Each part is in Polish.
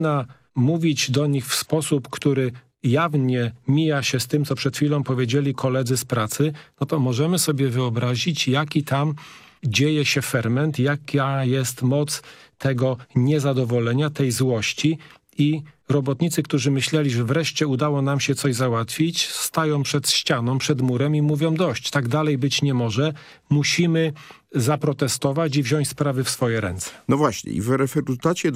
mówić do nich w sposób, który jawnie mija się z tym, co przed chwilą powiedzieli koledzy z pracy, no to możemy sobie wyobrazić, jaki tam dzieje się ferment, jaka jest moc tego niezadowolenia, tej złości i robotnicy, którzy myśleli, że wreszcie udało nam się coś załatwić, stają przed ścianą, przed murem i mówią dość, tak dalej być nie może, musimy zaprotestować i wziąć sprawy w swoje ręce. No właśnie i w referutacie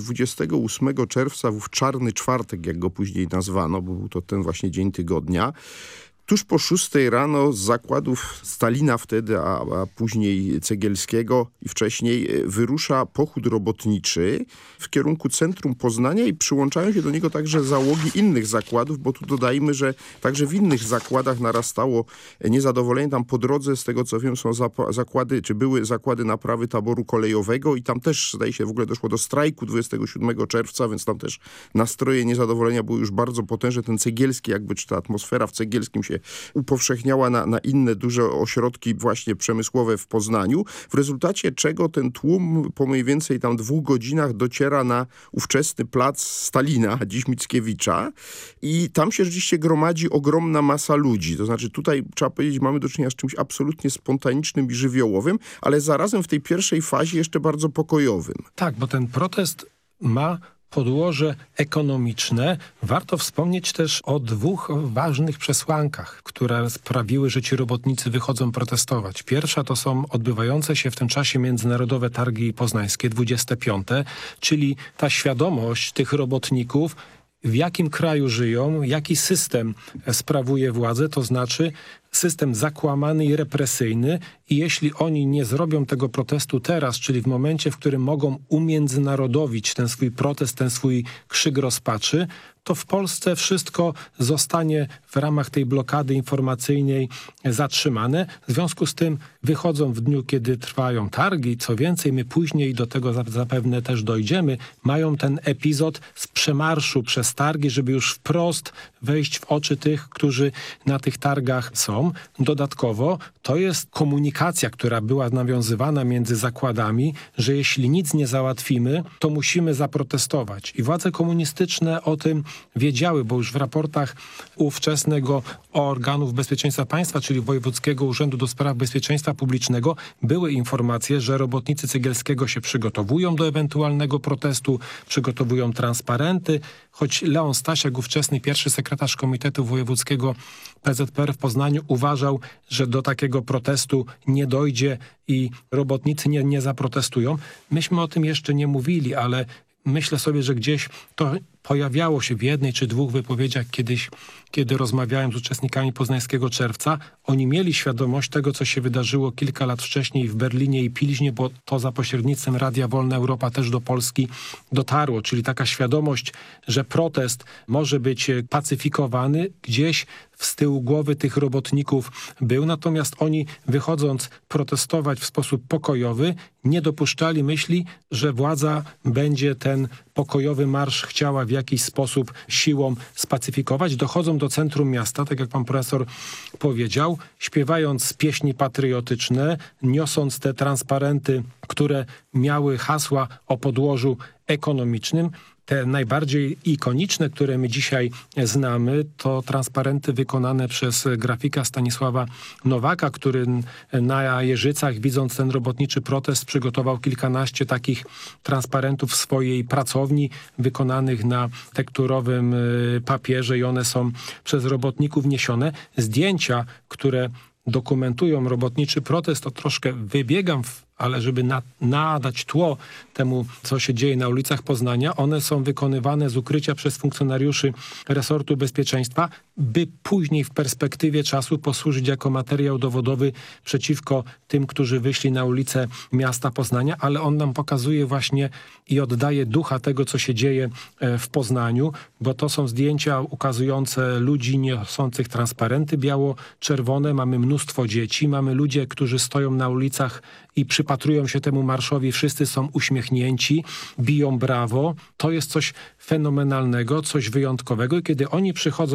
28 czerwca, w czarny czwartek, jak go później nazwano, bo był to ten właśnie dzień tygodnia, tuż po 6 rano z zakładów Stalina wtedy, a później Cegielskiego i wcześniej wyrusza pochód robotniczy w kierunku centrum Poznania i przyłączają się do niego także załogi innych zakładów, bo tu dodajmy, że także w innych zakładach narastało niezadowolenie. Tam po drodze, z tego co wiem, są zakłady, czy były zakłady naprawy taboru kolejowego i tam też, zdaje się, w ogóle doszło do strajku 27 czerwca, więc tam też nastroje niezadowolenia były już bardzo potężne. Ten Cegielski, jakby, czy ta atmosfera w Cegielskim się upowszechniała na inne duże ośrodki właśnie przemysłowe w Poznaniu, w rezultacie czego ten tłum po mniej więcej tam 2 godzinach dociera na ówczesny plac Stalina, dziś Mickiewicza i tam się rzeczywiście gromadzi ogromna masa ludzi. To znaczy tutaj trzeba powiedzieć, mamy do czynienia z czymś absolutnie spontanicznym i żywiołowym, ale zarazem w tej pierwszej fazie jeszcze bardzo pokojowym. Tak, bo ten protest ma podłoże ekonomiczne. Warto wspomnieć też o 2 ważnych przesłankach, które sprawiły, że ci robotnicy wychodzą protestować. Pierwsza to są odbywające się w tym czasie międzynarodowe targi poznańskie, 25, czyli ta świadomość tych robotników, w jakim kraju żyją, jaki system sprawuje władzę, to znaczy system zakłamany i represyjny i jeśli oni nie zrobią tego protestu teraz, czyli w momencie, w którym mogą umiędzynarodowić ten swój protest, ten swój krzyk rozpaczy, to w Polsce wszystko zostanie w ramach tej blokady informacyjnej zatrzymane. W związku z tym wychodzą w dniu, kiedy trwają targi. Co więcej, my później do tego zapewne też dojdziemy. Mają ten epizod z przemarszu przez targi, żeby już wprost wejść w oczy tych, którzy na tych targach są. Dodatkowo to jest komunikacja, która była nawiązywana między zakładami, że jeśli nic nie załatwimy, to musimy zaprotestować. I władze komunistyczne o tym wiedziały, bo już w raportach ówczesnego organów bezpieczeństwa państwa, czyli Wojewódzkiego Urzędu do Spraw Bezpieczeństwa Publicznego, były informacje, że robotnicy Cegielskiego się przygotowują do ewentualnego protestu, przygotowują transparenty, choć Leon Stasiak, ówczesny pierwszy sekretarz Komitetu Wojewódzkiego PZPR w Poznaniu, uważał, że do takiego protestu nie dojdzie i robotnicy nie zaprotestują. Myśmy o tym jeszcze nie mówili, ale myślę sobie, że gdzieś to pojawiało się w jednej czy 2 wypowiedziach kiedyś, kiedy rozmawiałem z uczestnikami Poznańskiego Czerwca. Oni mieli świadomość tego, co się wydarzyło kilka lat wcześniej w Berlinie i Pilźnie, bo to za pośrednictwem Radia Wolna Europa też do Polski dotarło. Czyli taka świadomość, że protest może być pacyfikowany, gdzieś z tyłu głowy tych robotników był. Natomiast oni, wychodząc protestować w sposób pokojowy, nie dopuszczali myśli, że władza będzie ten pokojowy marsz chciała w jakiś sposób siłą spacyfikować. Dochodzą do centrum miasta, tak jak pan profesor powiedział, śpiewając pieśni patriotyczne, niosąc te transparenty, które miały hasła o podłożu ekonomicznym. Te najbardziej ikoniczne, które my dzisiaj znamy, to transparenty wykonane przez grafika Stanisława Nowaka, który na Jeżycach, widząc ten robotniczy protest, przygotował kilkanaście takich transparentów w swojej pracowni, wykonanych na tekturowym papierze i one są przez robotników niesione. Zdjęcia, które dokumentują robotniczy protest, to troszkę wybiegam ale żeby nadać tło temu, co się dzieje na ulicach Poznania, one są wykonywane z ukrycia przez funkcjonariuszy resortu bezpieczeństwa, by później w perspektywie czasu posłużyć jako materiał dowodowy przeciwko tym, którzy wyszli na ulicę miasta Poznania, ale on nam pokazuje właśnie i oddaje ducha tego, co się dzieje w Poznaniu, bo to są zdjęcia ukazujące ludzi niosących transparenty biało-czerwone, mamy mnóstwo dzieci, mamy ludzie, którzy stoją na ulicach i przypatrują się temu marszowi, wszyscy są uśmiechnięci, biją brawo. To jest coś fenomenalnego, coś wyjątkowego i kiedy oni przychodzą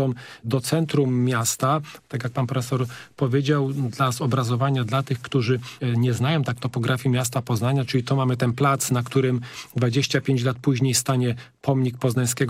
do centrum miasta, tak jak pan profesor powiedział, dla zobrazowania dla tych, którzy nie znają tak topografii miasta Poznania, czyli to mamy ten plac, na którym 25 lat później stanie pomnik poznańskiego